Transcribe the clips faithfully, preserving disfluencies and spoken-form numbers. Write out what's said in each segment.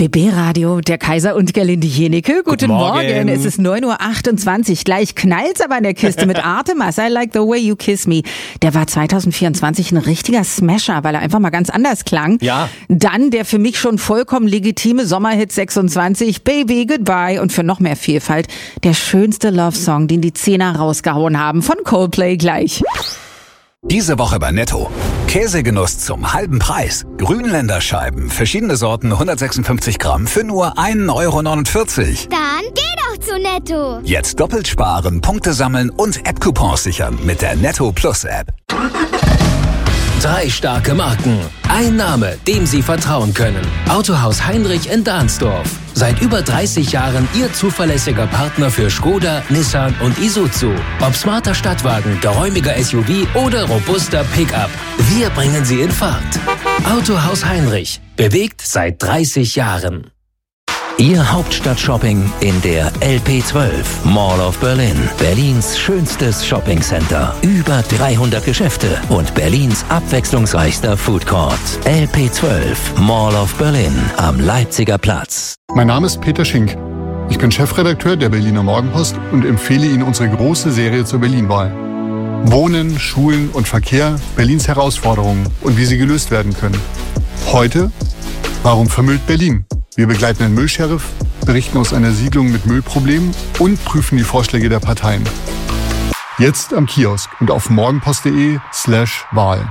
B B Radio, der Kaiser und Gerlinde Jenecke. Guten, Guten Morgen. Morgen. Es ist neun Uhr achtundzwanzig. Gleich knallt's aber in der Kiste mit Artemas. I Like the Way You Kiss Me. Der war zwanzig vierundzwanzig ein richtiger Smasher, weil er einfach mal ganz anders klang. Ja. Dann der für mich schon vollkommen legitime Sommerhit sechsundzwanzig, Baby Goodbye. Und für noch mehr Vielfalt der schönste Love-Song, den die Zehner rausgehauen haben, von Coldplay gleich. Diese Woche bei Netto. Käsegenuss zum halben Preis. Grünländerscheiben, verschiedene Sorten, hundertsechsundfünfzig Gramm für nur ein Euro neunundvierzig. Dann geh doch zu Netto. Jetzt doppelt sparen, Punkte sammeln und App-Coupons sichern mit der Netto Plus App. Drei starke Marken. Ein Name, dem Sie vertrauen können. Autohaus Heinrich in Dahnsdorf. Seit über dreißig Jahren Ihr zuverlässiger Partner für Skoda, Nissan und Isuzu. Ob smarter Stadtwagen, geräumiger S U V oder robuster Pickup. Wir bringen Sie in Fahrt. Autohaus Heinrich. Bewegt seit dreißig Jahren. Ihr Hauptstadt-Shopping in der L P zwölf Mall of Berlin. Berlins schönstes Shoppingcenter. Über dreihundert Geschäfte und Berlins abwechslungsreichster Food Court. L P zwölf Mall of Berlin am Leipziger Platz. Mein Name ist Peter Schink. Ich bin Chefredakteur der Berliner Morgenpost und empfehle Ihnen unsere große Serie zur Berlin-Wahl. Wohnen, Schulen und Verkehr, Berlins Herausforderungen und wie sie gelöst werden können. Heute, warum vermüllt Berlin? Wir begleiten den Müllsheriff, berichten aus einer Siedlung mit Müllproblemen und prüfen die Vorschläge der Parteien. Jetzt am Kiosk und auf morgenpost.de slash Wahl.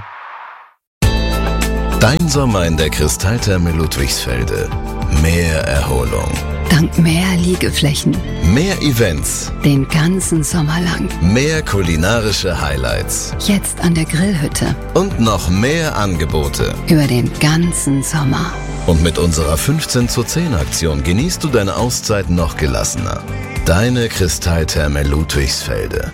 Dein Sommer in der Kristalltherme Ludwigsfelde. Mehr Erholung. Dank mehr Liegeflächen. Mehr Events. Den ganzen Sommer lang. Mehr kulinarische Highlights. Jetzt an der Grillhütte. Und noch mehr Angebote. Über den ganzen Sommer. Und mit unserer fünfzehn zu zehn Aktion genießt du deine Auszeit noch gelassener. Deine Kristalltherme Ludwigsfelde.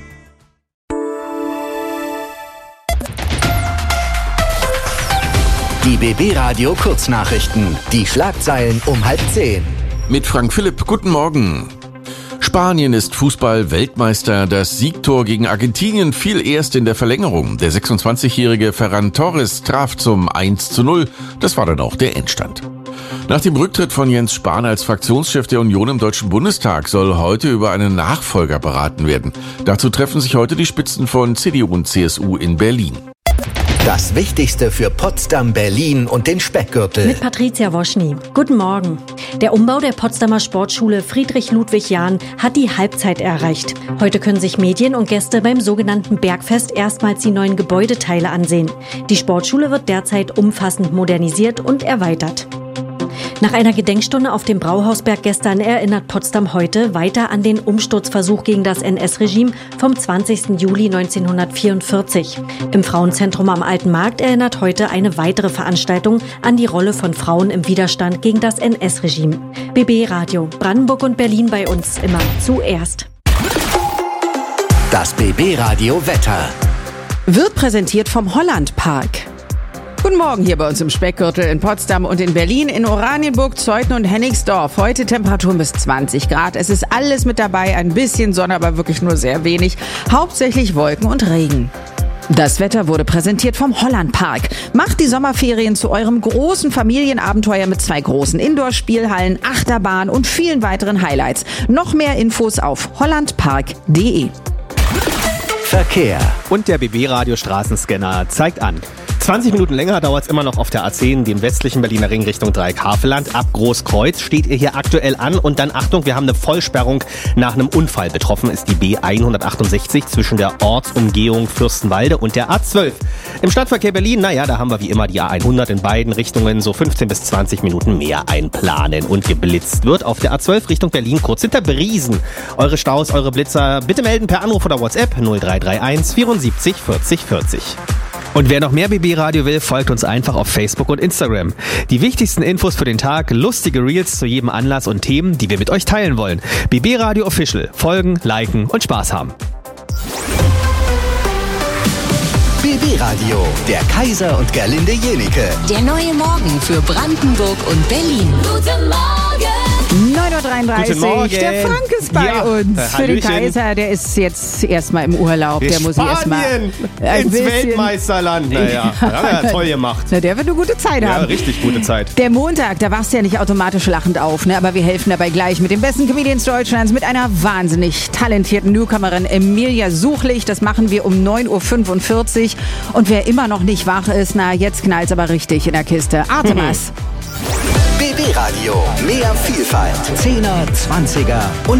Die B B Radio Kurznachrichten. Die Schlagzeilen um halb zehn. Mit Frank Philipp, guten Morgen. Spanien ist Fußball-Weltmeister. Das Siegtor gegen Argentinien fiel erst in der Verlängerung. Der sechsundzwanzigjährige Ferran Torres traf zum eins zu null. Das war dann auch der Endstand. Nach dem Rücktritt von Jens Spahn als Fraktionschef der Union im Deutschen Bundestag soll heute über einen Nachfolger beraten werden. Dazu treffen sich heute die Spitzen von C D U und C S U in Berlin. Das Wichtigste für Potsdam, Berlin und den Speckgürtel. Mit Patricia Woschny. Guten Morgen. Der Umbau der Potsdamer Sportschule Friedrich-Ludwig-Jahn hat die Halbzeit erreicht. Heute können sich Medien und Gäste beim sogenannten Bergfest erstmals die neuen Gebäudeteile ansehen. Die Sportschule wird derzeit umfassend modernisiert und erweitert. Nach einer Gedenkstunde auf dem Brauhausberg gestern erinnert Potsdam heute weiter an den Umsturzversuch gegen das N S-Regime vom zwanzigsten Juli neunzehnhundertvierundvierzig. Im Frauenzentrum am Alten Markt erinnert heute eine weitere Veranstaltung an die Rolle von Frauen im Widerstand gegen das N S-Regime. B B Radio, Brandenburg und Berlin bei uns immer zuerst. Das B B Radio Wetter. Wird präsentiert vom Holland Park. Guten Morgen hier bei uns im Speckgürtel in Potsdam und in Berlin, in Oranienburg, Zeuthen und Hennigsdorf. Heute Temperaturen bis zwanzig Grad. Es ist alles mit dabei, ein bisschen Sonne, aber wirklich nur sehr wenig. Hauptsächlich Wolken und Regen. Das Wetter wurde präsentiert vom Holland Park. Macht die Sommerferien zu eurem großen Familienabenteuer mit zwei großen Indoor-Spielhallen, Achterbahn und vielen weiteren Highlights. Noch mehr Infos auf hollandpark punkt de. Verkehr. Und der B B Radio Straßenscanner zeigt an. zwanzig Minuten länger dauert es immer noch auf der A zehn, dem westlichen Berliner Ring Richtung Dreieckhavelland. Ab Großkreuz steht ihr hier aktuell an. Und dann Achtung, wir haben eine Vollsperrung nach einem Unfall. Betroffen ist die B hundertachtundsechzig zwischen der Ortsumgehung Fürstenwalde und der A zwölf. Im Stadtverkehr Berlin, naja, da haben wir wie immer die A hundert in beiden Richtungen so fünfzehn bis zwanzig Minuten mehr einplanen. Und geblitzt wird auf der A zwölf Richtung Berlin kurz hinter Briesen. Eure Staus, eure Blitzer, bitte melden per Anruf oder WhatsApp null drei drei eins vierundsiebzig vierzig vierzig. Und wer noch mehr B B Radio will, folgt uns einfach auf Facebook und Instagram. Die wichtigsten Infos für den Tag, lustige Reels zu jedem Anlass und Themen, die wir mit euch teilen wollen. B B Radio Official. Folgen, liken und Spaß haben. B B Radio, der Kaiser und Gerlinde Jenecke. Der neue Morgen für Brandenburg und Berlin. Guten Morgen! neun Uhr dreiunddreißig. Guten Morgen. Der Frank ist bei Ja, uns. äh, Für den Hallöchen. Kaiser, der ist jetzt erstmal im Urlaub. Der muss erstmal ein ins bisschen- Weltmeisterland. Naja, ja, ja, toll gemacht. Na, der wird eine gute Zeit Ja, haben. richtig gute Zeit. Der Montag, da wachst du ja nicht automatisch lachend auf, ne? Aber wir helfen dabei gleich mit den besten Comedians Deutschlands, mit einer wahnsinnig talentierten Newcomerin Emilia Suchlich. Das machen wir um neun Uhr fünfundvierzig. Und wer immer noch nicht wach ist, na, jetzt knallt's aber richtig in der Kiste. Artemas. B B Radio. Mehr Vielfalt. Zehner, Zwanziger und